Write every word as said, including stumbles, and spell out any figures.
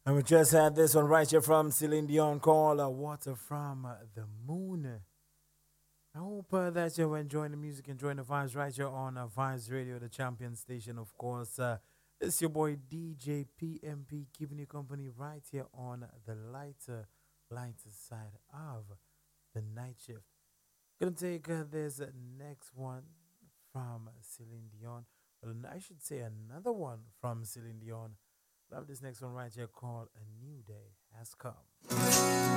And we just had this one right here from Celine Dion called uh, Water from uh, the Moon. I hope uh, that you're enjoying the music, enjoying the vibes right here on uh, Vibes Radio, the champion station, of course. Uh, it's your boy D J P M P keeping you company right here on the lighter, lighter side of the night shift. Gonna take uh, this uh, next one from Celine Dion. Well, I should say another one from Celine Dion. Love this next one right here called A New Day Has Come.